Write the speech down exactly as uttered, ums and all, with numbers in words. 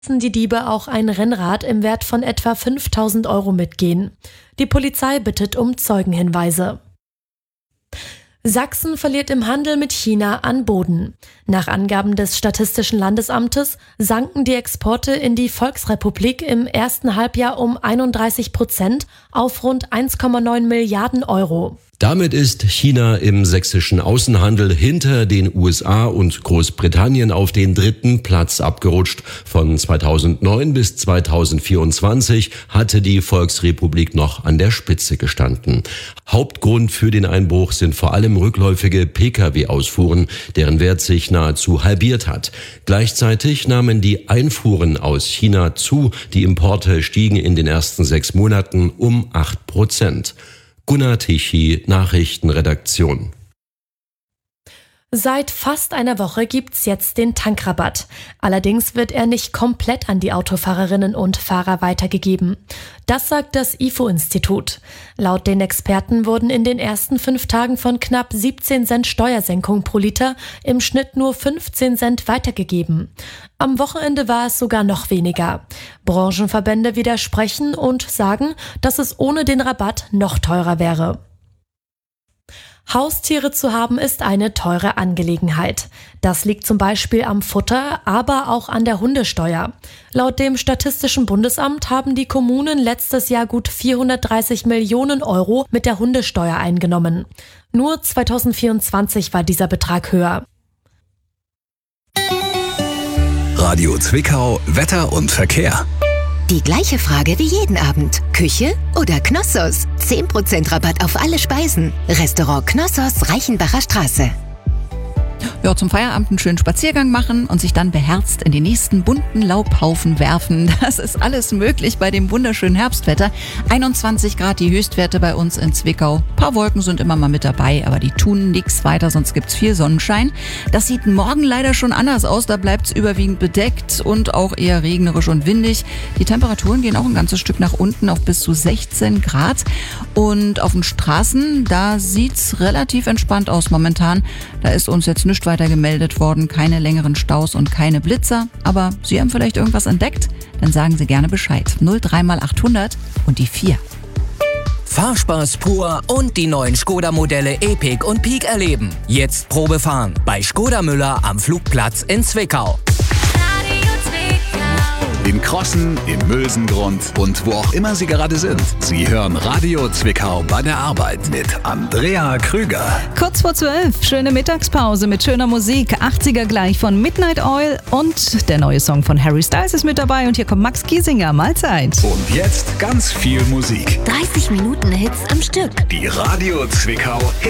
die Diebe auch ein Rennrad im Wert von etwa fünftausend Euro mitgehen. Die Polizei bittet um Zeugenhinweise. Sachsen verliert im Handel mit China an Boden. Nach Angaben des Statistischen Landesamtes sanken die Exporte in die Volksrepublik im ersten Halbjahr um einunddreißig Prozent auf rund eins Komma neun Milliarden Euro. Damit ist China im sächsischen Außenhandel hinter den U S A und Großbritannien auf den dritten Platz abgerutscht. Von zweitausendneun bis zweitausendvierundzwanzig hatte die Volksrepublik noch an der Spitze gestanden. Hauptgrund für den Einbruch sind vor allem rückläufige Pkw-Ausfuhren, deren Wert sich nahezu halbiert hat. Gleichzeitig nahmen die Einfuhren aus China zu. Die Importe stiegen in den ersten sechs Monaten um acht Prozent. Gunnar Tichy, Nachrichtenredaktion. Seit fast einer Woche gibt's jetzt den Tankrabatt. Allerdings wird er nicht komplett an die Autofahrerinnen und Fahrer weitergegeben. Das sagt das I F O-Institut. Laut den Experten wurden in den ersten fünf Tagen von knapp siebzehn Cent Steuersenkung pro Liter im Schnitt nur fünfzehn Cent weitergegeben. Am Wochenende war es sogar noch weniger. Branchenverbände widersprechen und sagen, dass es ohne den Rabatt noch teurer wäre. Haustiere zu haben ist eine teure Angelegenheit. Das liegt zum Beispiel am Futter, aber auch an der Hundesteuer. Laut dem Statistischen Bundesamt haben die Kommunen letztes Jahr gut vierhundertdreißig Millionen Euro mit der Hundesteuer eingenommen. Nur zweitausendvierundzwanzig war dieser Betrag höher. Radio Zwickau, Wetter und Verkehr. Die gleiche Frage wie jeden Abend. Küche oder Knossos? zehn Prozent Rabatt auf alle Speisen. Restaurant Knossos, Reichenbacher Straße. Ja, zum Feierabend einen schönen Spaziergang machen und sich dann beherzt in den nächsten bunten Laubhaufen werfen. Das ist alles möglich bei dem wunderschönen Herbstwetter. einundzwanzig Grad die Höchstwerte bei uns in Zwickau. Ein paar Wolken sind immer mal mit dabei, aber die tun nichts weiter, sonst gibt's viel Sonnenschein. Das sieht morgen leider schon anders aus. Da bleibt's überwiegend bedeckt und auch eher regnerisch und windig. Die Temperaturen gehen auch ein ganzes Stück nach unten auf bis zu sechzehn Grad. Und auf den Straßen, da sieht's relativ entspannt aus momentan. Da ist uns jetzt nichts weiter gemeldet worden, keine längeren Staus und keine Blitzer. Aber Sie haben vielleicht irgendwas entdeckt? Dann sagen Sie gerne Bescheid. null drei mal achthundert und die vier. Fahrspaß pur und die neuen Skoda-Modelle Epiq und Peak erleben. Jetzt Probe fahren bei Skoda Müller am Flugplatz in Zwickau. In Crossen, im Mülsengrund und wo auch immer Sie gerade sind. Sie hören Radio Zwickau bei der Arbeit mit Andrea Krüger. Kurz vor zwölf, schöne Mittagspause mit schöner Musik. achtziger gleich von Midnight Oil und der neue Song von Harry Styles ist mit dabei. Und hier kommt Max Giesinger, Mahlzeit. Und jetzt ganz viel Musik. dreißig Minuten Hits am Stück. Die Radio Zwickau